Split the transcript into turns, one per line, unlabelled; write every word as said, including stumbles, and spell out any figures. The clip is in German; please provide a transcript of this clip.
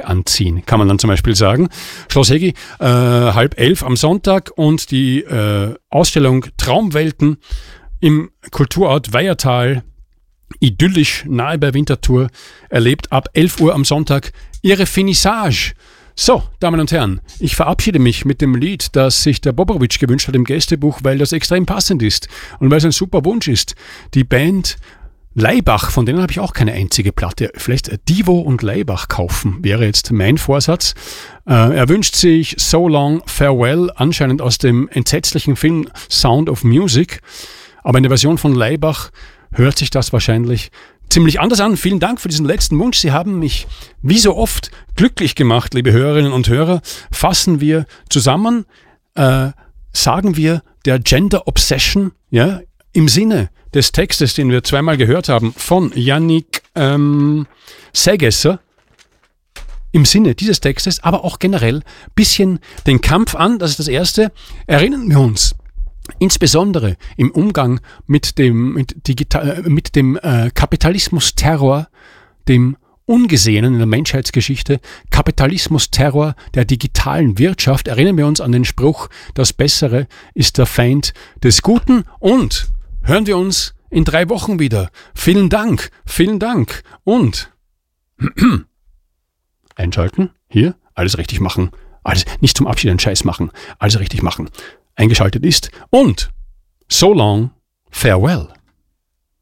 Jacke anziehen, kann man dann zum Beispiel sagen. Schloss Hegi, äh, halb elf am Sonntag und die äh, Ausstellung Traumwelten im Kulturort Weiertal, idyllisch nahe bei Winterthur, erlebt ab elf Uhr am Sonntag ihre Finissage. So, Damen und Herren, ich verabschiede mich mit dem Lied, das sich der Bobrowitsch gewünscht hat im Gästebuch, weil das extrem passend ist und weil es ein super Wunsch ist. Die Band Laibach, von denen habe ich auch keine einzige Platte. Vielleicht Divo und Laibach kaufen, wäre jetzt mein Vorsatz. Äh, er wünscht sich So Long Farewell, anscheinend aus dem entsetzlichen Film Sound of Music. Aber in der Version von Laibach hört sich das wahrscheinlich ziemlich anders an. Vielen Dank für diesen letzten Wunsch. Sie haben mich wie so oft glücklich gemacht, liebe Hörerinnen und Hörer. Fassen wir zusammen, äh, sagen wir der Gender Obsession, ja, im Sinne des Textes, den wir zweimal gehört haben, von Yannick ähm, Sägesser, im Sinne dieses Textes, aber auch generell ein bisschen den Kampf an, das ist das Erste. Erinnern wir uns insbesondere im Umgang mit dem, mit Digital, mit dem äh, Kapitalismus-Terror, dem ungesehenen in der Menschheitsgeschichte, Kapitalismus-Terror der digitalen Wirtschaft. Erinnern wir uns an den Spruch, das Bessere ist der Feind des Guten, und hören wir uns in drei Wochen wieder. Vielen Dank, vielen Dank und einschalten, hier, alles richtig machen, alles nicht zum Abschied einen Scheiß machen, alles richtig machen. Eingeschaltet ist und so long, farewell.